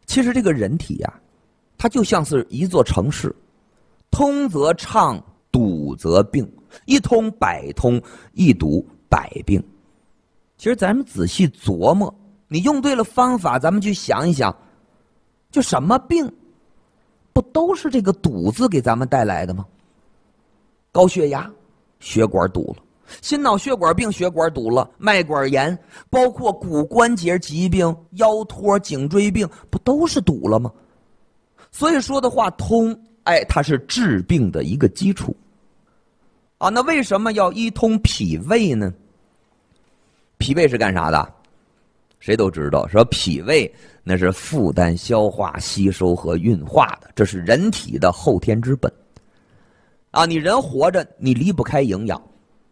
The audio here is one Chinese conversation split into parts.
其实这个人体呀，它就像是一座城市，通则畅，堵则病，一通百通，一堵百病。其实咱们仔细琢磨，你用对了方法，咱们去想一想，就什么病不都是这个堵字给咱们带来的吗？高血压，血管堵了；心脑血管病，血管堵了；脉管炎，包括骨关节疾病、腰托、颈椎病，不都是堵了吗？所以说的话，通，它是治病的一个基础啊。那为什么要一通脾胃呢？脾胃是干啥的？谁都知道，说脾胃那是负担消化、吸收和运化的，这是人体的后天之本啊。你人活着，你离不开营养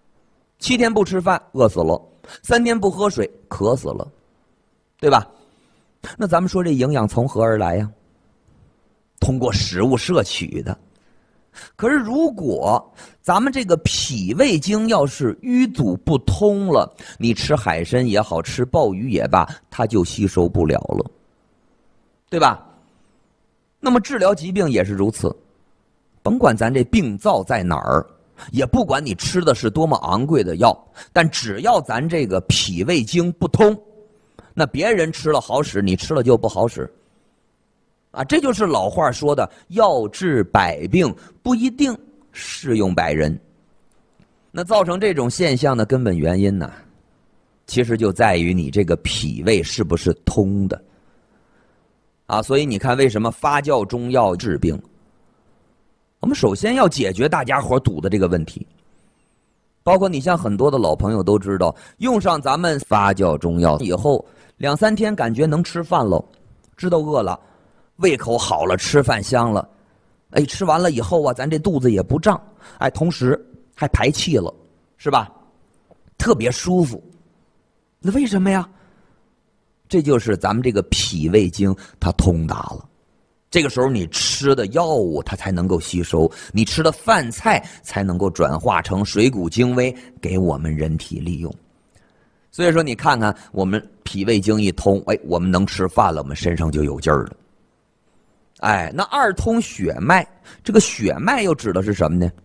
，7天不吃饭饿死了，3天不喝水渴死了，对吧？那咱们说这营养从何而来呀？通过食物摄取的。可是如果咱们这个脾胃经要是淤阻不通了，你吃海参也好，吃鲍鱼也罢，它就吸收不了了，对吧？那么治疗疾病也是如此，甭管咱这病灶在哪儿，也不管你吃的是多么昂贵的药，但只要咱这个脾胃经不通，那别人吃了好使，你吃了就不好使啊。这就是老话说的，药治百病不一定适用百人。那造成这种现象的根本原因呢，其实就在于你这个脾胃是不是通的啊。所以你看，为什么发酵中药治病，我们首先要解决大家伙堵的这个问题。包括你像很多的老朋友都知道，用上咱们发酵中药以后2-3天感觉能吃饭了，知道饿了，胃口好了，吃饭香了，吃完了以后啊，咱这肚子也不胀，同时还排气了，是吧？特别舒服。那为什么呀？这就是咱们这个脾胃经它通达了，这个时候你吃的药物它才能够吸收，你吃的饭菜才能够转化成水谷精微给我们人体利用。所以说你看看，我们脾胃经一通，我们能吃饭了，我们身上就有劲儿了。那二通血脉，这个血脉又指的是什么呢？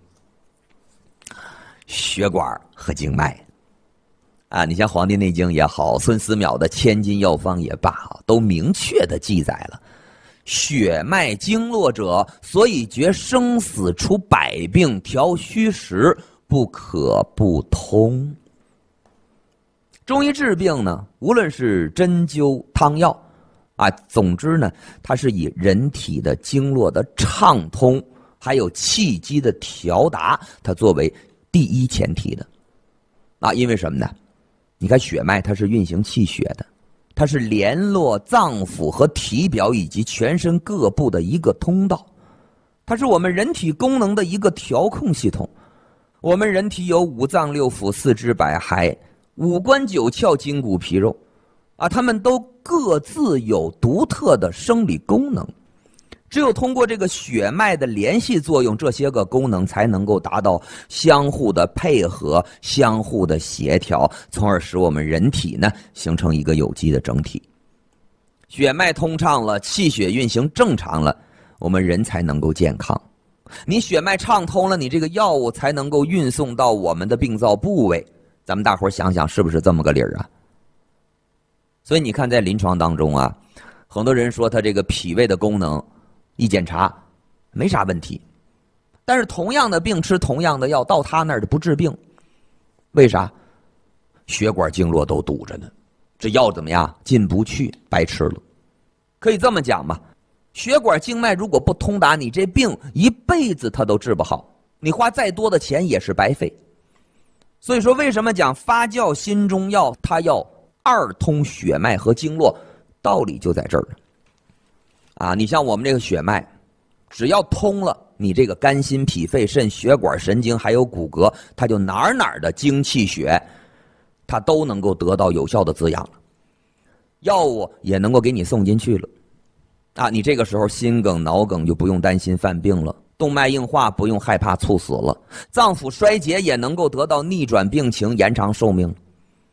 血管和经脉啊。你像《黄帝内经》也好，孙思邈的《千金药方》也罢，都明确的记载了，血脉经络者，所以决生死，除百病，调虚实，不可不通。中医治病呢，无论是针灸、汤药总之呢，它是以人体的经络的畅通，还有气机的调达，它作为第一前提的因为什么呢？你看血脉它是运行气血的，它是联络脏腑和体表以及全身各部的一个通道，它是我们人体功能的一个调控系统。我们人体有5脏6腑、4肢百骸、5官9窍、筋骨皮肉它们都各自有独特的生理功能，只有通过这个血脉的联系作用，这些个功能才能够达到相互的配合、相互的协调，从而使我们人体呢形成一个有机的整体。血脉通畅了，气血运行正常了，我们人才能够健康。你血脉畅通了，你这个药物才能够运送到我们的病灶部位。咱们大伙想想，是不是这么个理儿啊？所以你看，在临床当中很多人说他这个脾胃的功能一检查没啥问题，但是同样的病吃同样的药，到他那儿就不治病。为啥？血管经络都堵着呢，这药怎么样？进不去，白吃了。可以这么讲吧，血管经脉如果不通达，你这病一辈子他都治不好，你花再多的钱也是白费。所以说为什么讲发酵新中药它要二通血脉和经络，道理就在这儿你像我们这个血脉只要通了，你这个肝心脾肺肾血管神经还有骨骼，它就哪儿的精气血它都能够得到有效的滋养了，药物也能够给你送进去了你这个时候心梗脑梗就不用担心犯病了，动脉硬化不用害怕猝死了，脏腑衰竭也能够得到逆转病情，延长寿命。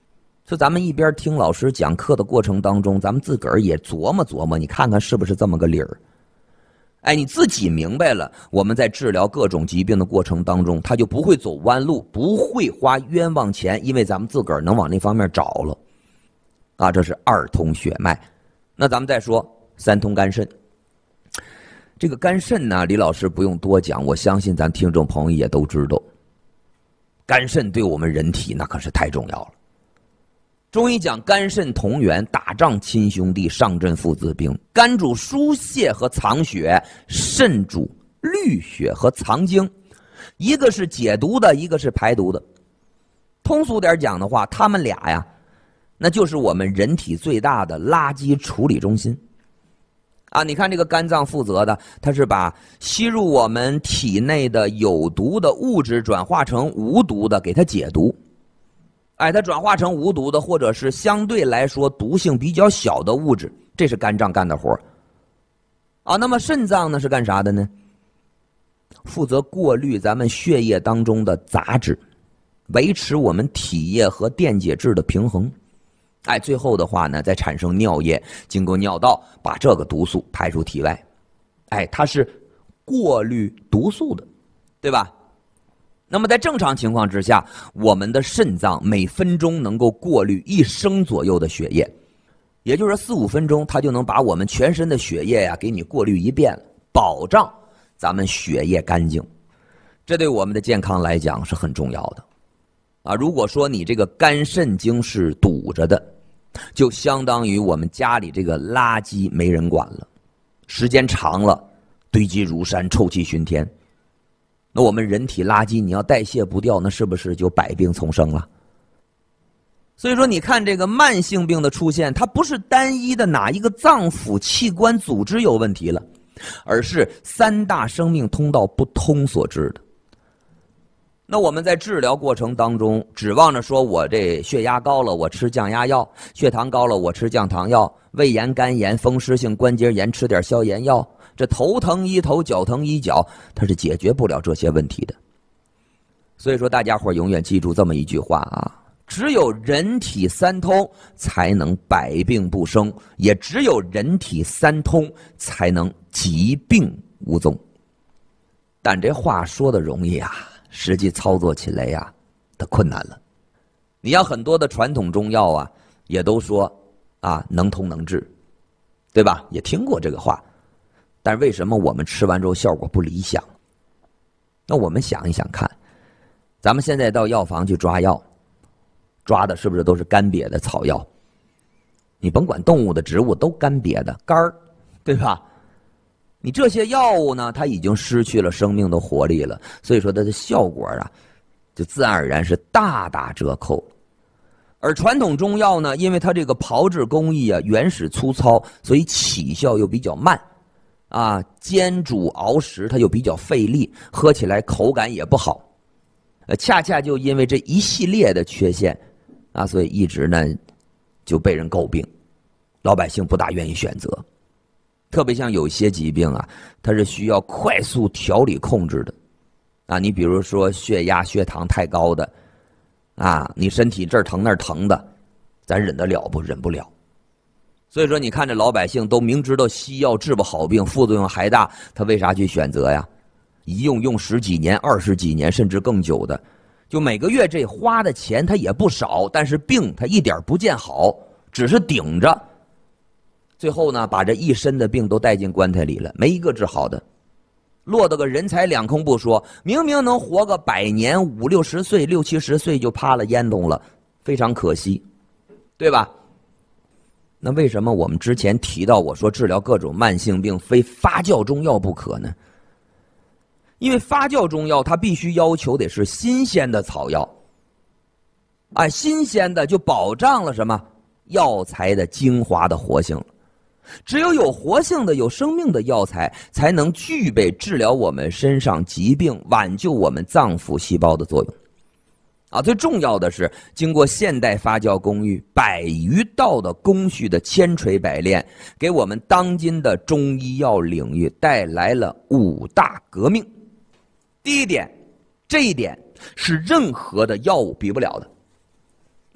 所以咱们一边听老师讲课的过程当中，咱们自个儿也琢磨琢磨，你看看是不是这么个理儿。哎，你自己明白了，我们在治疗各种疾病的过程当中，他就不会走弯路，不会花冤枉钱，因为咱们自个儿能往那方面找了。啊，这是二通血脉。那咱们再说三通肝肾。这个肝肾呢，李老师不用多讲，我相信咱听众朋友也都知道，肝肾对我们人体那可是太重要了。中医讲肝肾同源，打仗亲兄弟，上阵父子兵。肝主疏泄和藏血，肾主滤血和藏精，一个是解毒的，一个是排毒的。通俗点讲的话，他们俩呀，那就是我们人体最大的垃圾处理中心。啊，你看这个肝脏负责的，它是把吸入我们体内的有毒的物质转化成无毒的，给它解毒。哎，它转化成无毒的，或者是相对来说毒性比较小的物质，这是肝脏干的活啊。那么肾脏呢是干啥的呢？负责过滤咱们血液当中的杂质，维持我们体液和电解质的平衡。哎，最后的话呢，再产生尿液，经过尿道把这个毒素排出体外。哎，它是过滤毒素的，对吧？那么在正常情况之下，我们的肾脏每分钟能够过滤1升左右的血液，也就是4-5分钟，它就能把我们全身的血液呀给你过滤一遍了，保障咱们血液干净。这对我们的健康来讲是很重要的啊。如果说你这个肝肾经是堵着的，就相当于我们家里这个垃圾没人管了，时间长了堆积如山，臭气熏天。那我们人体垃圾你要代谢不掉，那是不是就百病丛生了？所以说你看这个慢性病的出现，它不是单一的哪一个脏腑器官组织有问题了，而是3大生命通道不通所致的。那我们在治疗过程当中，指望着说我这血压高了我吃降压药，血糖高了我吃降糖药，胃炎肝炎风湿性关节炎吃点消炎药，这头疼医头，脚疼医脚，它是解决不了这些问题的。所以说大家伙永远记住这么一句话啊，只有人体3通才能百病不生，也只有人体3通才能疾病无踪。但这话说的容易啊，实际操作起来呀，它困难了。你像很多的传统中药啊，也都说啊能通能治，对吧？也听过这个话，但是为什么我们吃完之后效果不理想？那我们想一想看，咱们现在到药房去抓药，抓的是不是都是干瘪的草药？你甭管动物的植物都干瘪的干儿，对吧？你这些药物呢，它已经失去了生命的活力了，所以说它的效果啊，就自然而然是大打折扣。而传统中药呢，因为它这个炮制工艺啊原始粗糙，所以起效又比较慢，啊，煎煮熬食它又比较费力，喝起来口感也不好。恰恰就因为这一系列的缺陷，啊，所以一直呢就被人诟病，老百姓不大愿意选择。特别像有些疾病啊，它是需要快速调理控制的，啊，你比如说血压、血糖太高的，啊，你身体这儿疼那儿疼的，咱忍得了不？忍不了。所以说，你看这老百姓都明知道西药治不好病，副作用还大，他为啥去选择呀？一用10几年、20几年，甚至更久的，就每个月这花的钱他也不少，但是病他一点不见好，只是顶着。最后呢，把这一身的病都带进棺材里了，没一个治好的，落得个人财两空不说，明明能活个100年，50-60岁、60-70岁就趴了烟囱了，非常可惜，对吧？那为什么我们之前提到我说治疗各种慢性病非发酵中药不可呢？因为发酵中药它必须要求得是新鲜的草药，啊，新鲜的就保障了什么？药材的精华的活性。只有有活性的、有生命的药材，才能具备治疗我们身上疾病、挽救我们脏腑细胞的作用。啊，最重要的是，经过现代发酵工艺100余道的工序的千锤百炼，给我们当今的中医药领域带来了5大革命。第一点，这一点是任何的药物比不了的。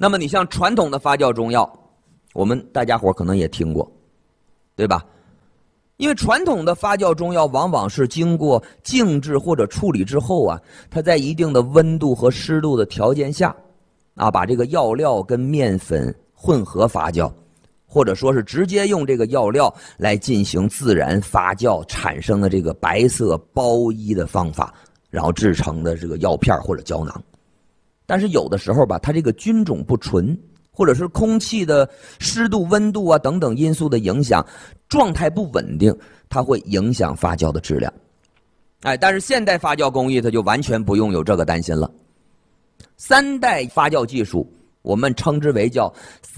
那么你像传统的发酵中药，我们大家伙可能也听过，对吧？因为传统的发酵中药往往是经过静置或者处理之后啊，它在一定的温度和湿度的条件下啊，把这个药料跟面粉混合发酵，或者说是直接用这个药料来进行自然发酵产生的这个白色包衣的方法，然后制成的这个药片或者胶囊。但是有的时候吧，它这个菌种不纯，或者是空气的湿度、温度啊等等因素的影响，状态不稳定，它会影响发酵的质量。但是现代发酵工艺它就完全不用有这个担心了。3代发酵技术我们称之为叫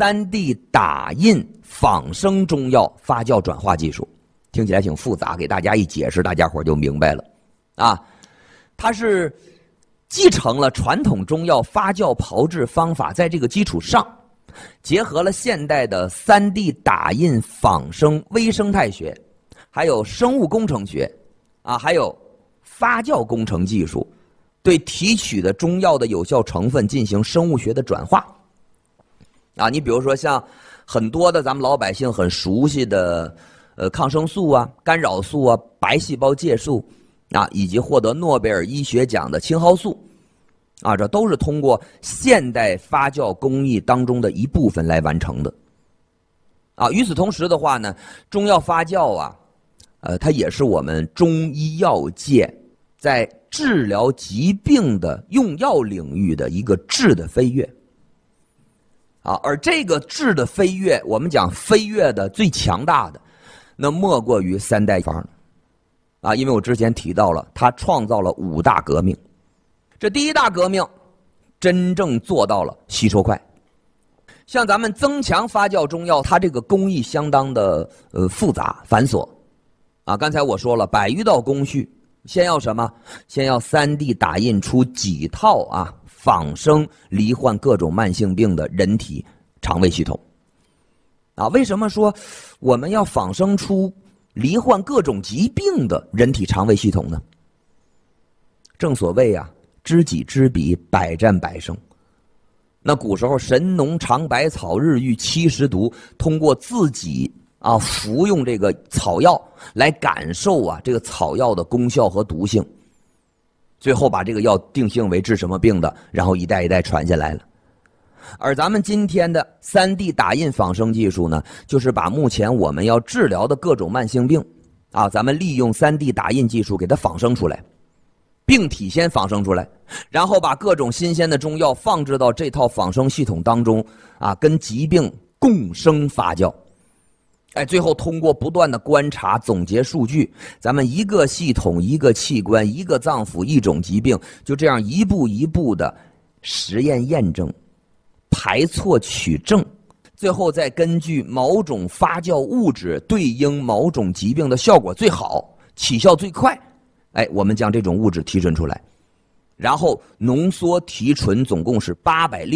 3D 打印仿生中药发酵转化技术，听起来挺复杂，给大家一解释大家伙就明白了啊。它是继承了传统中药发酵炮制方法，在这个基础上结合了现代的3D 打印仿生微生态学，还有生物工程学啊，还有发酵工程技术，对提取的中药的有效成分进行生物学的转化啊。你比如说像很多的咱们老百姓很熟悉的抗生素啊、干扰素啊、白细胞介素啊，以及获得诺贝尔医学奖的青蒿素啊，这都是通过现代发酵工艺当中的一部分来完成的啊。与此同时的话呢，中药发酵啊，它也是我们中医药界在治疗疾病的用药领域的一个质的飞跃啊。而这个质的飞跃，我们讲飞跃的最强大的，那莫过于3代方啊。因为我之前提到了，它创造了5大革命。这第一大革命真正做到了吸收快。像咱们增强发酵中药，它这个工艺相当的复杂繁琐啊。刚才我说了100余道工序，先要什么？先要3D 打印出几套啊仿生罹患各种慢性病的人体肠胃系统啊。为什么说我们要仿生出罹患各种疾病的人体肠胃系统呢？正所谓啊，知己知彼，百战百胜。那古时候神农尝百草，日遇70毒，通过自己啊服用这个草药来感受啊这个草药的功效和毒性，最后把这个药定性为治什么病的，然后一代一代传下来了。而咱们今天的3D 打印仿生技术呢，就是把目前我们要治疗的各种慢性病啊，咱们利用3D 打印技术给它仿生出来，病体先仿生出来，然后把各种新鲜的中药放置到这套仿生系统当中啊，跟疾病共生发酵。最后通过不断的观察总结数据，咱们一个系统、一个器官、一个脏腑、一种疾病，就这样一步一步的实验验证，排错取证，最后再根据某种发酵物质对应某种疾病的效果最好、起效最快，我们将这种物质提纯出来，然后浓缩提纯，总共是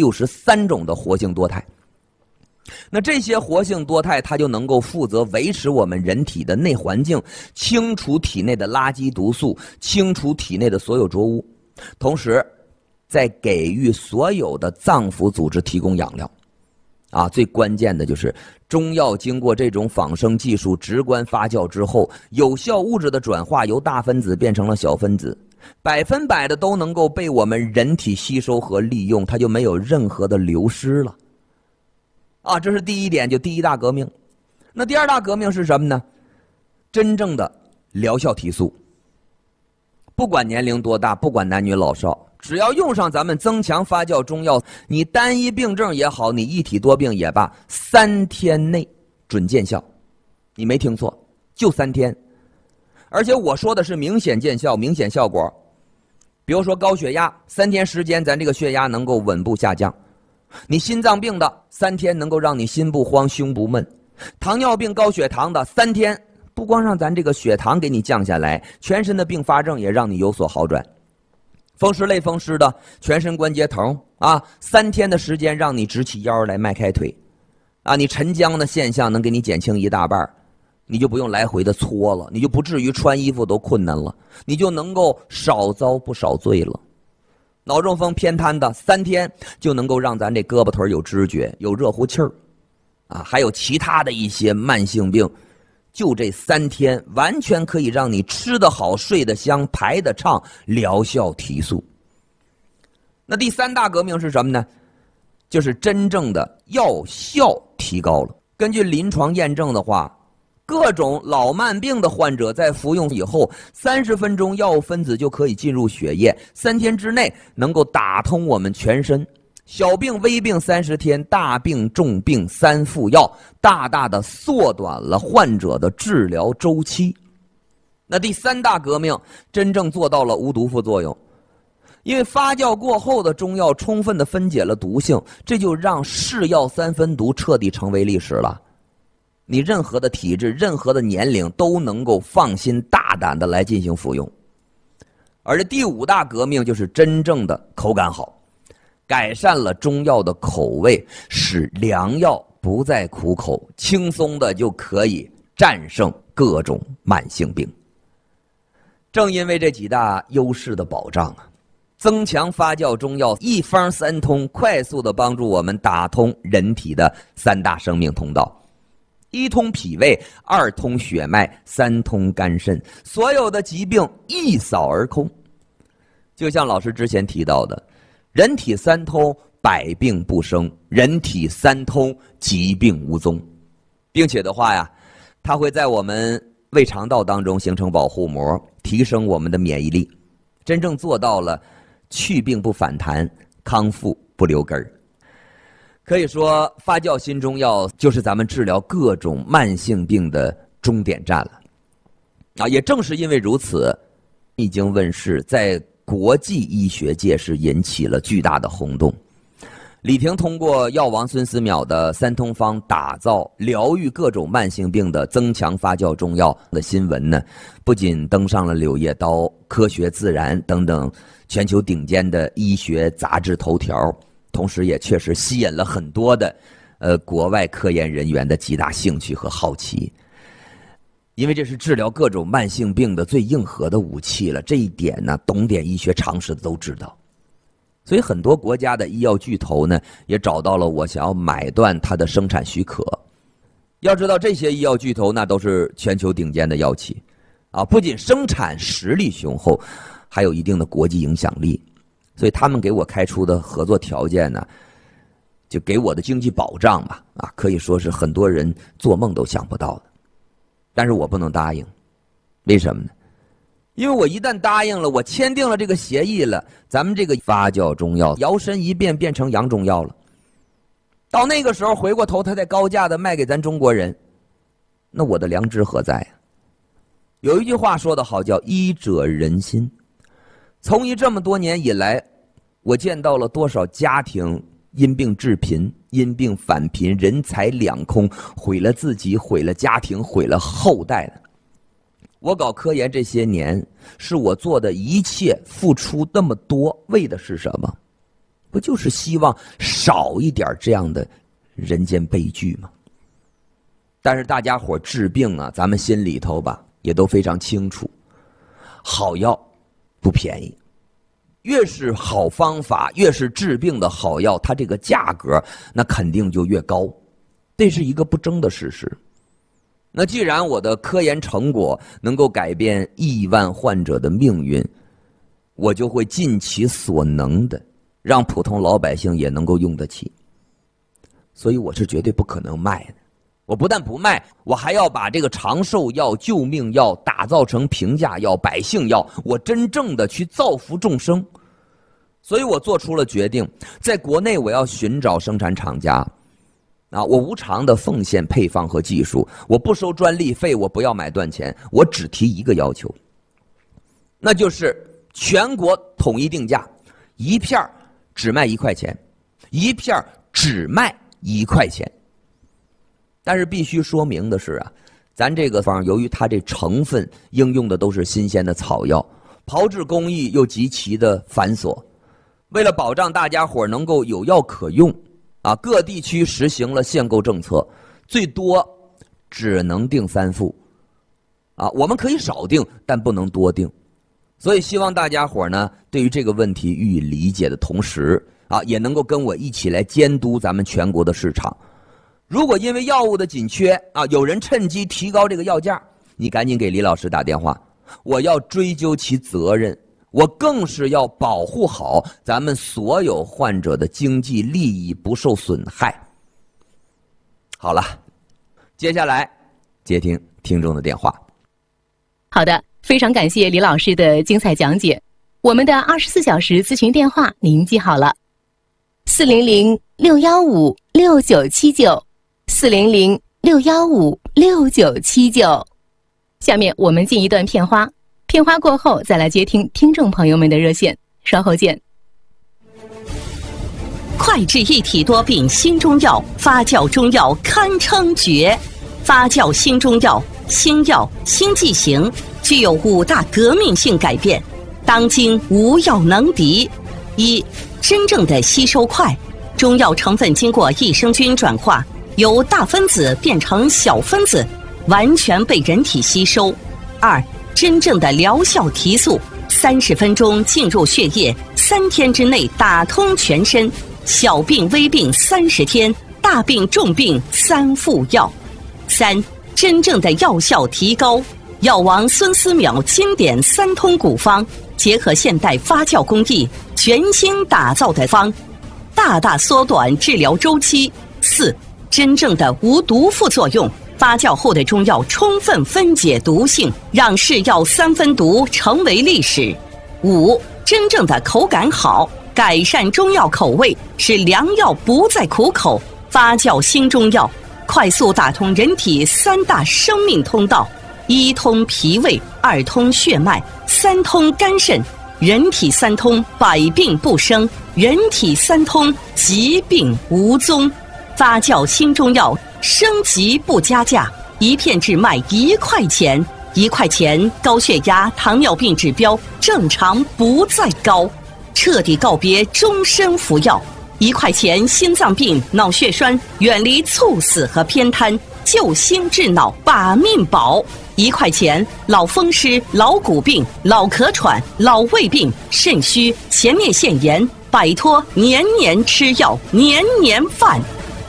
863种的活性多肽。那这些活性多肽它就能够负责维持我们人体的内环境，清除体内的垃圾毒素，清除体内的所有浊物，同时再给予所有的脏腑组织提供养料啊。最关键的就是中药经过这种仿生技术直观发酵之后，有效物质的转化由大分子变成了小分子，100%的都能够被我们人体吸收和利用，它就没有任何的流失了啊。这是第一点，就第一大革命。那第二大革命是什么呢？真正的疗效提速。不管年龄多大，不管男女老少，只要用上咱们增强发酵中药，你单一病症也好，你一体多病也罢，3天内准见效。你没听错，就3天。而且我说的是明显见效，明显效果。比如说高血压，3天时间咱这个血压能够稳步下降。你心脏病的3天能够让你心不慌胸不闷，糖尿病高血糖的3天不光让咱这个血糖给你降下来，全身的并发症也让你有所好转。风湿类风湿的全身关节疼啊，3天的时间让你直起腰来迈开腿啊，你沉僵的现象能给你减轻一大半，你就不用来回的搓了，你就不至于穿衣服都困难了，你就能够少遭不少罪了。 脑中风偏瘫的3天就能够让咱这胳膊腿有知觉，有热乎气儿，还有其他的一些慢性病，就这3天完全可以让你吃得好、睡得香、排得畅，疗效提速。那第3大革命是什么呢？就是真正的药效提高了。根据临床验证的话，各种老慢病的患者在服用以后，30分钟药物分子就可以进入血液，3天之内能够打通我们全身。小病微病30天，大病重病3副药，大大的缩短了患者的治疗周期。那第3大革命真正做到了无毒副作用，因为发酵过后的中药充分的分解了毒性，这就让是药3分毒彻底成为历史了。你任何的体质、任何的年龄都能够放心大胆的来进行服用。而这第5大革命就是真正的口感好，改善了中药的口味，使良药不再苦口，轻松的就可以战胜各种慢性病。正因为这几大优势的保障增强发酵中药一方3通，快速的帮助我们打通人体的3大生命通道：1通脾胃，2通血脉，3通肝肾，所有的疾病一扫而空。就像老师之前提到的，人体3通，百病不生；人体3通，疾病无踪。并且的话呀，它会在我们胃肠道当中形成保护膜，提升我们的免疫力，真正做到了去病不反弹，康复不留根儿。可以说，发酵新中药就是咱们治疗各种慢性病的终点站了。也正是因为如此，已经问世，在国际医学界是引起了巨大的轰动。李婷通过药王孙思邈的3通方打造疗愈各种慢性病的增强发酵中药的新闻呢，不仅登上了《柳叶刀》《科学自然》等等全球顶尖的医学杂志头条，同时也确实吸引了很多的国外科研人员的极大兴趣和好奇。因为这是治疗各种慢性病的最硬核的武器了，这一点呢，懂点医学常识的都知道。所以很多国家的医药巨头呢，也找到了我，想要买断它的生产许可。要知道，这些医药巨头那都是全球顶尖的药企不仅生产实力雄厚，还有一定的国际影响力。所以他们给我开出的合作条件呢，就给我的经济保障吧，可以说是很多人做梦都想不到的。但是我不能答应，为什么呢？因为我一旦答应了，我签订了这个协议了，咱们这个发酵中药摇身一变变成洋中药了。到那个时候回过头，他再高价的卖给咱中国人，那我的良知何在呀？有一句话说得好，叫医者仁心。从医这么多年以来，我见到了多少家庭因病致贫，因病返贫，人财两空，毁了自己，毁了家庭，毁了后代的。我搞科研这些年，是我做的一切，付出那么多，为的是什么？不就是希望少一点这样的人间悲剧吗？但是大家伙治病咱们心里头吧也都非常清楚，好药不便宜，越是好方法，越是治病的好药，它这个价格那肯定就越高，这是一个不争的事实。那既然我的科研成果能够改变亿万患者的命运，我就会尽其所能的让普通老百姓也能够用得起。所以我是绝对不可能卖的。我不但不卖，我还要把这个长寿药、救命药打造成平价药、百姓药，我真正的去造福众生。所以我做出了决定，在国内我要寻找生产厂家我无偿的奉献配方和技术，我不收专利费，我不要买断钱，我只提一个要求，那就是全国统一定价，一片只卖1块钱，一片只卖1块钱。但是必须说明的是咱这个方由于它这成分应用的都是新鲜的草药，炮制工艺又极其的繁琐，为了保障大家伙能够有药可用各地区实行了限购政策，最多只能订3副我们可以少订，但不能多订。 所以希望大家伙呢，对于这个问题予以理解的同时啊，也能够跟我一起来监督咱们全国的市场。如果因为药物的紧缺啊，有人趁机提高这个药价，你赶紧给李老师打电话，我要追究其责任，我更是要保护好咱们所有患者的经济利益不受损害。好了，接下来接听听众的电话。 好的，非常感谢李老师的精彩讲解。我们的24小时咨询电话您记好了，400-615-6979，400-615-6979。下面我们进一段片花，片花过后再来接听听众朋友们的热线，稍后见。 快治一体多病新中药，发酵中药堪称绝。发酵新中药，新药新剂型，具有5大革命性改变，当今无药能敌。一、真正的吸收快，中药成分经过益生菌转化，由大分子变成小分子，完全被人体吸收。2、真正的疗效提速，30分钟进入血液，3天之内打通全身，小病微病30天，大病重病3副药。3、真正的药效提高，药王孙思邈经典3通古方，结合现代发酵工艺，全新打造的方，大大缩短治疗周期。4、真正的无毒副作用，发酵后的中药充分分解毒性，让是药3分毒成为历史。5、真正的口感好，改善中药口味，使良药不再苦口。发酵新中药，快速打通人体3大生命通道：1通脾胃，2通血脉，3通肝肾。人体3通，百病不生；人体3通，疾病无踪。发酵新中药，升级不加价，一片只卖1块钱，1块钱高血压、糖尿病指标正常不再高，彻底告别终身服药。1块钱心脏病、脑血栓远离猝死和偏瘫，救心治脑把命保。1块钱老风湿、老骨病、老咳喘、老胃病、肾虚、前列腺炎，摆脱年年吃药、年年犯。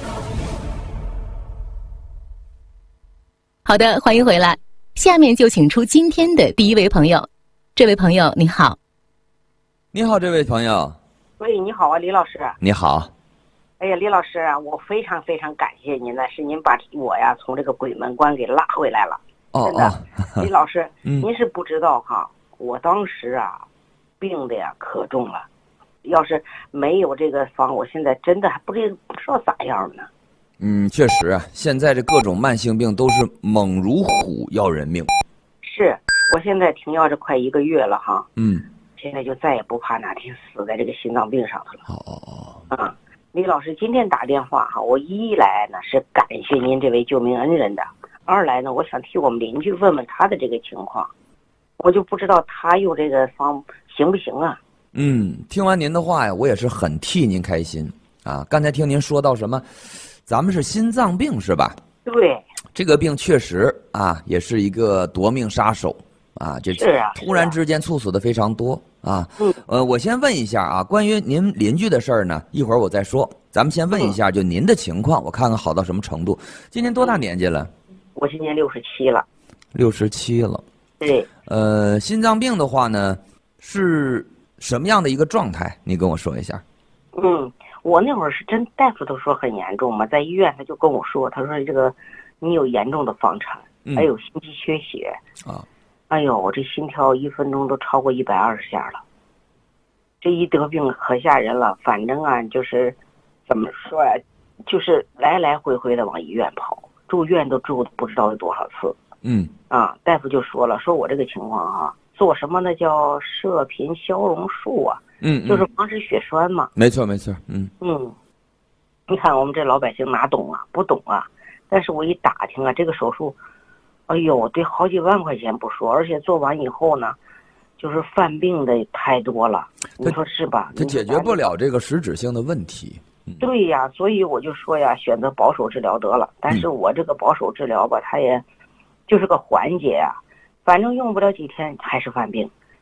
好的，欢迎回来。下面就请出今天的第一位朋友。这位朋友你好。 你好，这位朋友。 喂，你好啊，李老师。 你好。 哎呀，李老师啊，我非常非常感谢您呢，是您把我呀从这个鬼门关给拉回来了。真的，李老师，您是不知道哈，我当时啊，病的呀可重了，要是没有这个方，我现在真的还不知道咋样呢。 确实啊，现在这各种慢性病都是猛如虎，要人命。 是，我现在停药这快1个月了哈。现在就再也不怕哪天死在这个心脏病上头了。李老师今天打电话哈，我一来呢是感谢您这位救命恩人的，二来呢我想替我们邻居问问他的这个情况，我就不知道他用这个方行不行啊。 听完您的话呀，我也是很替您开心啊。刚才听您说到什么，咱们是心脏病是吧？ 对， 这个病确实啊，也是一个夺命杀手啊，这突然之间猝死的非常多啊。我先问一下啊，关于您邻居的事儿呢，一会儿我再说。咱们先问一下，就您的情况，我看看好到什么程度。今年多大年纪了？ 我今年67了。 67了。 对。 心脏病的话呢，是什么样的一个状态？你跟我说一下。 我那会儿是真，大夫都说很严重嘛，在医院他就跟我说，他说这个你有严重的房产，还有心肌缺血啊。哎呦，我这心跳1分钟都超过120下了，这一得病可吓人了。反正啊，就是怎么说呀，就是来来回回的往医院跑，住院都住不知道有多少次。大夫就说了，说我这个情况啊，做什么呢？叫射频消融术啊。就是防止血栓嘛。 没错。 你看我们这老百姓哪懂啊？不懂啊。但是我一打听啊，这个手术，哎呦，得好几万块钱不说，而且做完以后呢，就是犯病的太多了。你说是吧？ 它解决不了这个实质性的问题。 对呀，所以我就说呀，选择保守治疗得了。但是我这个保守治疗吧，它也就是个缓解呀，反正用不了几天还是犯病。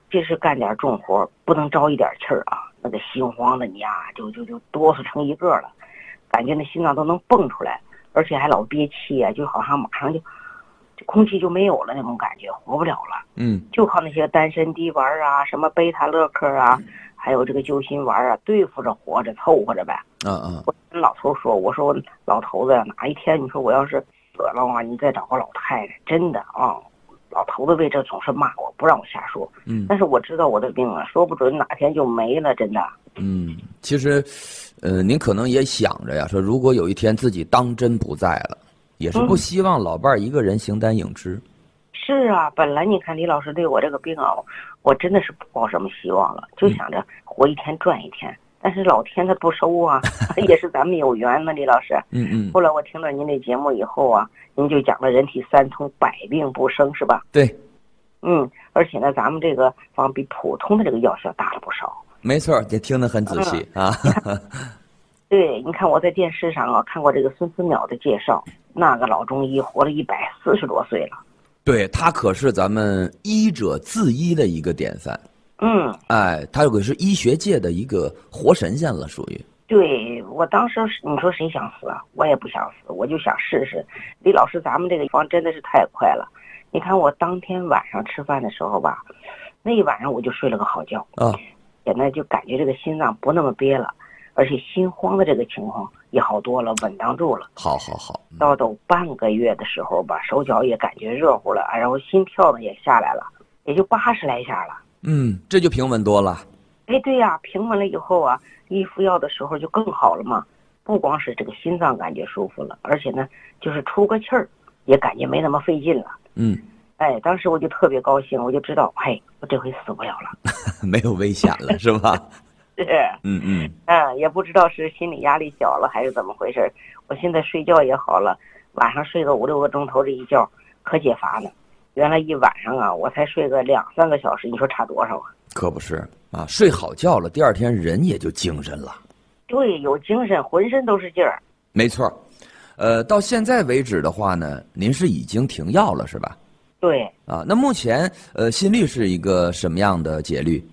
其实干点重活不能着一点气儿啊，那个心慌的你呀，就哆嗦成一个了，感觉那心脏都能蹦出来，而且还老憋气啊，就好像马上就空气就没有了那种感觉，活不了了。就靠那些丹参滴丸啊，什么贝塔乐克啊，还有这个救心丸啊，对付着活着凑合着呗。我跟老头说，我说老头子呀，哪一天你说我要是死了啊，你再找个老太太，真的啊。老头子为这总是骂我，不让我瞎说。但是我知道我的病啊，说不准哪天就没了，真的。 其实，您可能也想着呀，说如果有一天自己当真不在了，也是不希望老伴儿一个人形单影只。 是啊，本来你看李老师对我这个病啊，我真的是不抱什么希望了，就想着活一天赚一天。但是老天他不收啊，也是咱们有缘呢，李老师。后来我听到您这节目以后啊，您就讲了人体三通，百病不生，是吧？ 对。 而且呢，咱们这个方比普通的这个药效大了不少。没错，也听得很仔细啊。 对，你看我在电视上啊看过这个孙思邈的介绍，那个老中医活了140多岁了。 对，他可是咱们医者自医的一个典范。他可是医学界的一个活神仙了，属于。 对，我当时你说谁想死啊？我也不想死，我就想试试。李老师，咱们这个方真的是太快了。你看我当天晚上吃饭的时候吧，那一晚上我就睡了个好觉现在就感觉这个心脏不那么憋了，而且心慌的这个情况也好多了，稳当住了。 好。 到半个月的时候吧，手脚也感觉热乎了，然后心跳呢也下来了，也就80来下了。 这就平稳多了。 对呀，平稳了以后啊，一服药的时候就更好了嘛。不光是这个心脏感觉舒服了，而且呢，就是出个气儿也感觉没那么费劲了。当时我就特别高兴，我就知道，我这回死不了了， 没有危险了，是吧？ 是。也不知道是心理压力小了还是怎么回事。我现在睡觉也好了，晚上睡个5、6个钟头这一觉，可解乏了。原来一晚上啊，我才睡个2、3个小时，你说差多少啊？ 可不是啊，睡好觉了，第二天人也就精神了。 对，有精神，浑身都是劲儿。 没错。到现在为止的话呢，您是已经停药了是吧？ 对。 那目前心率是一个什么样的节律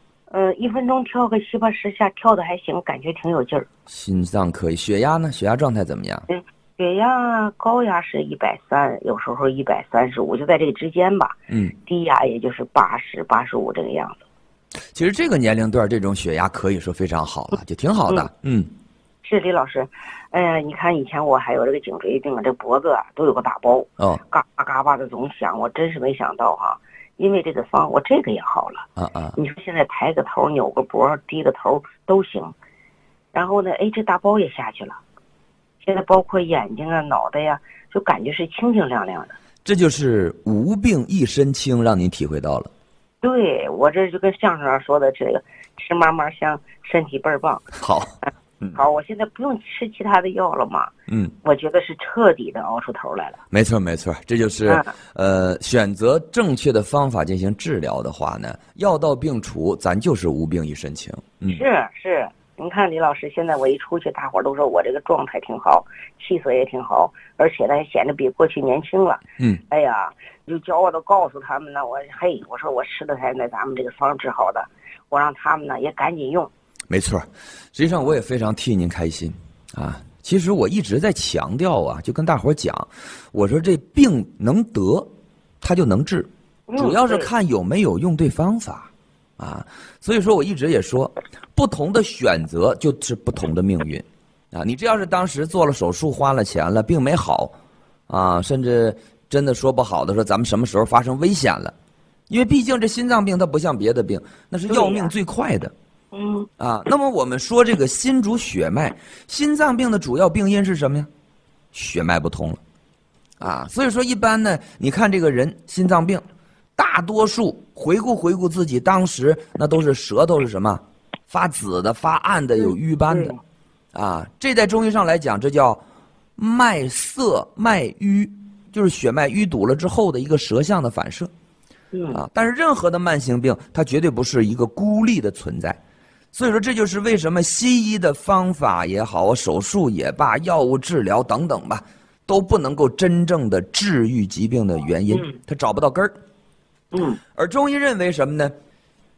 ？1分钟跳个7、80下，跳的还行，感觉挺有劲儿。 心脏可以，血压呢？血压状态怎么样？ 血压高压是130，有时候135，就在这个之间吧。低压也就是80、85这个样子。 其实这个年龄段这种血压可以说非常好了，就挺好的。 是李老师，你看以前我还有这个颈椎病，这脖子都有个大包，嘎巴嘎巴的总响，我真是没想到哈。因为这个方，我这个也好了。你说现在抬个头、扭个脖、低个头都行。然后呢，这大包也下去了。现在包括眼睛啊、脑袋呀，就感觉是清清亮亮的。 这就是无病一身轻，让您体会到了。 对，我这就跟相声上说的这个吃嘛嘛香，身体倍儿棒。 好。 好，我现在不用吃其他的药了嘛。我觉得是彻底的熬出头来了。没错， 这就是选择正确的方法进行治疗的话呢，药到病除，咱就是无病一身轻。 是，您看李老师，现在我一出去，大伙儿都说我这个状态挺好，气色也挺好，而且呢显得比过去年轻了。就骄傲的告诉他们呢，我说我吃的才那咱们这个方治好的，我让他们呢也赶紧用。 没错，实际上我也非常替您开心啊。其实我一直在强调啊，就跟大伙儿讲，我说这病能得，它就能治，主要是看有没有用对方法啊。所以说我一直也说，不同的选择就是不同的命运啊。你这要是当时做了手术，花了钱了，病没好啊，甚至真的说不好的说咱们什么时候发生危险了，因为毕竟这心脏病它不像别的病，那是要命最快的。那么我们说这个心主血脉，心脏病的主要病因是什么呀？血脉不通了，所以说一般呢，你看这个人心脏病，大多数回顾自己当时那都是舌头是什么发紫的、发暗的、有瘀斑的，这在中医上来讲，这叫脉涩脉瘀，就是血脉淤堵了之后的一个舌象的反射。但是任何的慢性病，它绝对不是一个孤立的存在。所以说，这就是为什么西医的方法也好，手术也罢，药物治疗等等吧，都不能够真正的治愈疾病的原因，它找不到根儿。而中医认为什么呢？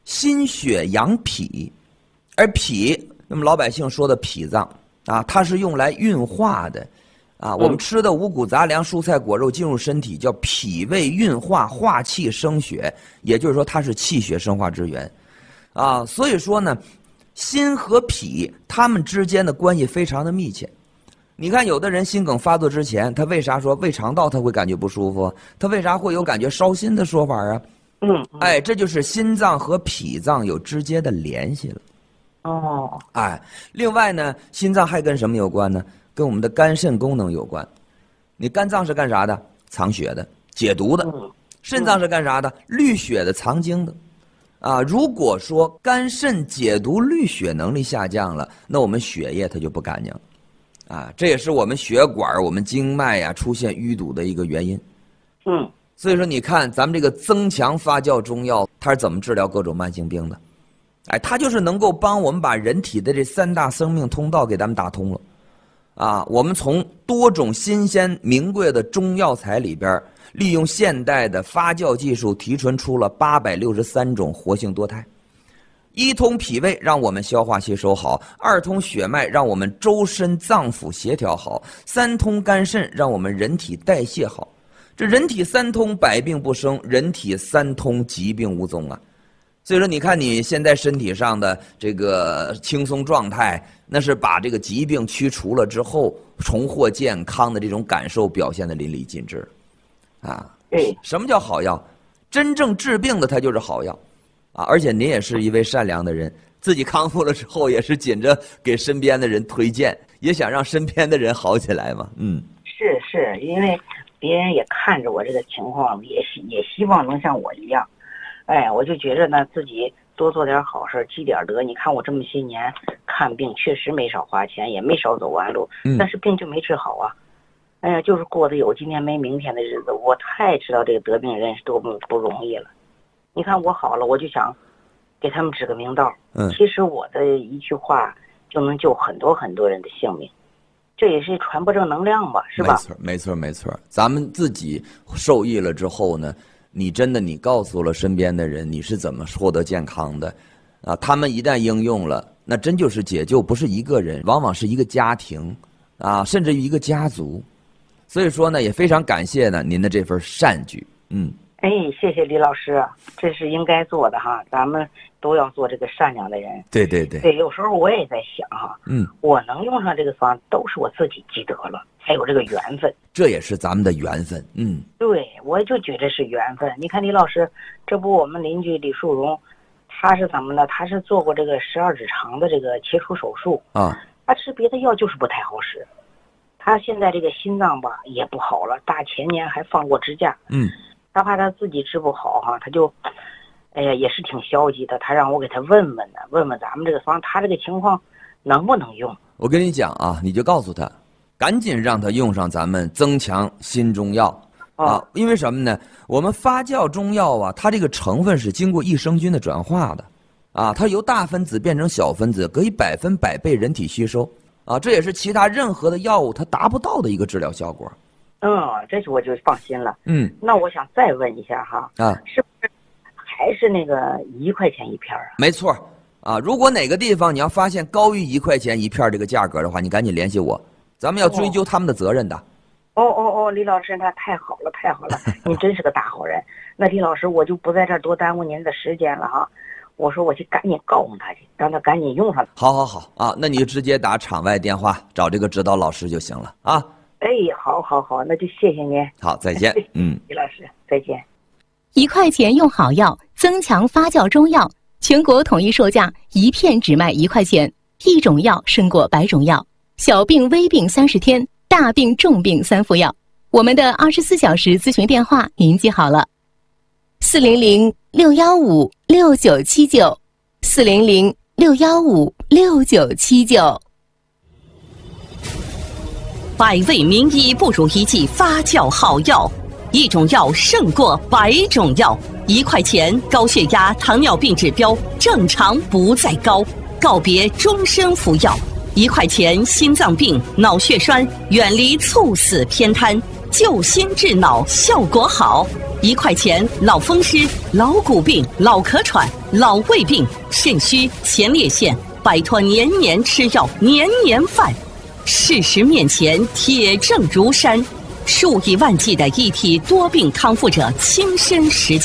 心血养脾，而脾，那么老百姓说的脾脏啊，它是用来运化的啊。我们吃的五谷杂粮、蔬菜果肉进入身体，叫脾胃运化，化气生血，也就是说它是气血生化之源啊。所以说呢，心和脾它们之间的关系非常的密切。你看，有的人心梗发作之前，他为啥说胃肠道他会感觉不舒服？他为啥会有感觉烧心的说法啊？哎，这就是心脏和脾脏有直接的联系了。 哦， 哎，另外呢，心脏还跟什么有关呢？跟我们的肝肾功能有关。你肝脏是干啥的？藏血的，解毒的。肾脏是干啥的？滤血的，藏精的。啊，如果说肝肾解毒滤血能力下降了，那我们血液它就不干净了。啊，这也是我们血管、我们经脉呀出现淤堵的一个原因。所以说你看咱们这个增强发酵中药，它是怎么治疗各种慢性病的？哎，它就是能够帮我们把人体的这3大生命通道给咱们打通了。啊，我们从多种新鲜名贵的中药材里边，利用现代的发酵技术提纯出了863种活性多肽。一通脾胃，让我们消化吸收好；二通血脉，让我们周身脏腑协调好；三通肝肾，让我们人体代谢好。这人体3通，百病不生；人体3通，疾病无踪啊。所以说，你看你现在身体上的这个轻松状态，那是把这个疾病驱除了之后，重获健康的这种感受表现得淋漓尽致。啊，什么叫好药？真正治病的它就是好药。啊，而且您也是一位善良的人，自己康复了之后，也是紧着给身边的人推荐，也想让身边的人好起来嘛。 是，因为别人也看着我这个情况，也希望能像我一样。哎，我就觉着呢，自己多做点好事，积点德。你看我这么些年看病，确实没少花钱，也没少走弯路，但是病就没治好啊。哎呀，就是过得有今天没明天的日子。我太知道这个得病人是多么不容易了。你看我好了，我就想给他们指个明道。其实我的一句话就能救很多很多人的性命，这也是传播正能量吧，是吧？ 没错。咱们自己受益了之后呢，你告诉了身边的人你是怎么获得健康的，啊，他们一旦应用了，那真就是解救不是一个人，往往是一个家庭，啊，甚至于一个家族。所以说呢，也非常感谢呢您的这份善举。 哎，谢谢李老师，这是应该做的哈，咱们都要做这个善良的人。 对， 有时候我也在想哈，我能用上这个方都是我自己积德了，还有这个缘分， 这也是咱们的缘分。 对，我就觉得是缘分。你看李老师，这不我们邻居李树荣，他是怎么呢？他是做过这个12指肠的这个切除手术啊，他吃别的药就是不太好使，他现在这个心脏吧也不好了，大前年还放过支架。他怕他自己治不好哈，他就，哎呀，也是挺消极的。他让我给他问问咱们这个方，他这个情况能不能用？ 我跟你讲啊，你就告诉他，赶紧让他用上咱们增强新中药啊！因为什么呢？我们发酵中药啊，它这个成分是经过益生菌的转化的，啊，它由大分子变成小分子，可以100%被人体吸收啊，这也是其他任何的药物它达不到的一个治疗效果。 这是我就放心了。那我想再问一下哈，是不是还是那个1块钱一片啊？ 没错啊，如果哪个地方你要发现高于1块钱一片这个价格的话，你赶紧联系我，咱们要追究他们的责任的。 李老师，那太好了，您真是个大好人。那李老师，我就不在这儿多耽误您的时间了哈。我说我去赶紧告诉他去，让他赶紧用上。 好啊，那你就直接打场外电话找这个指导老师就行了啊。 哎，好，那就谢谢您。 好，再见。 李老师，再见。 1块钱用好药，增强发酵中药，全国统一售价，一片只卖1块钱，一种药胜过100种药。小病微病30天，大病重病3副药。我们的24小时咨询电话您记好了，400-615-6979，400-615-6979。 百味名医不如一剂发酵好药，一种药胜过100种药。1块钱，高血压、糖尿病指标正常不再高，告别终身服药。1块钱，心脏病、脑血栓远离猝死偏瘫。 救心治脑效果好，1块钱老风湿、老骨病、老咳喘、老胃病、肾虚、前列腺，摆脱年年吃药、年年犯。事实面前，铁证如山，数以万计的一体多病康复者亲身实践。